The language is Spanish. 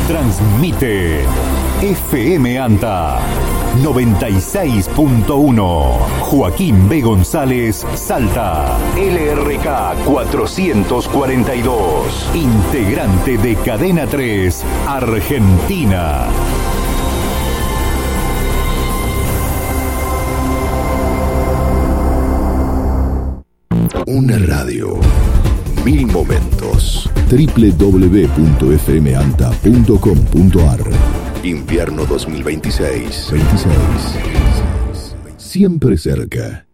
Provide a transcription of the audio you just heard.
Transmite FM Anta 96.1. Joaquín B. González, Salta. LRK 442. Integrante de Cadena 3, Argentina. Una radio. 1000 momentos. www.fmanta.com.ar. Invierno 2026. Siempre cerca.